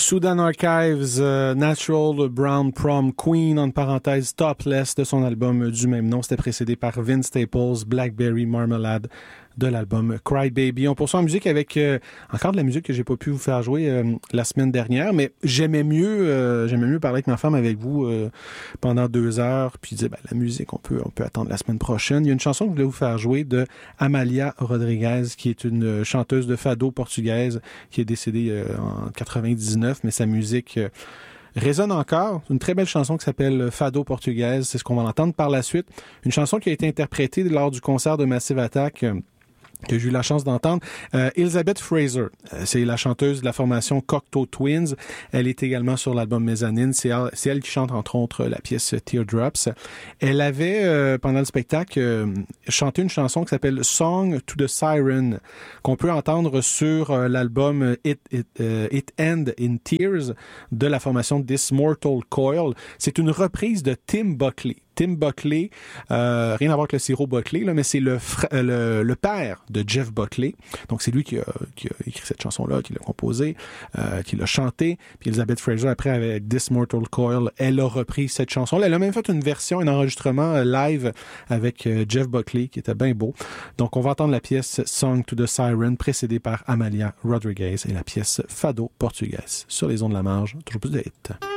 Sudan Archives, Natural Brown Prom Queen, en parenthèse Topless, de son album du même nom. C'était précédé par Vince Staples, Blackberry Marmalade, de l'album Cry Baby. On poursuit en musique avec encore de la musique que j'ai pas pu vous faire jouer la semaine dernière, mais j'aimais mieux parler avec ma femme, avec vous pendant 2 heures, puis dire la musique on peut attendre la semaine prochaine. Il y a une chanson que je voulais vous faire jouer de Amália Rodrigues, qui est une chanteuse de fado portugaise qui est décédée en 99, mais sa musique résonne encore. Une très belle chanson qui s'appelle Fado Portugaise, c'est ce qu'on va entendre par la suite. Une chanson qui a été interprétée lors du concert de Massive Attack que j'ai eu la chance d'entendre. Elizabeth Fraser, c'est la chanteuse de la formation Cocteau Twins. Elle est également sur l'album Mezzanine. C'est elle qui chante entre autres la pièce Teardrops. Elle avait, pendant le spectacle, chanté une chanson qui s'appelle Song to the Siren, qu'on peut entendre sur l'album It End in Tears de la formation This Mortal Coil. C'est une reprise de Tim Buckley. Tim Buckley, rien à voir avec le sirop Buckley, là, mais c'est le père de Jeff Buckley. Donc, c'est lui qui a écrit cette chanson-là, qui l'a composée, qui l'a chantée. Puis Elizabeth Fraser, après, avec This Mortal Coil, elle a repris cette chanson-là. Elle a même fait une version, un enregistrement live avec Jeff Buckley, qui était bien beau. Donc, on va entendre la pièce Song to the Siren, précédée par Amália Rodrigues, et la pièce Fado Portugaise, sur les ondes de la marge. Toujours plus de hits.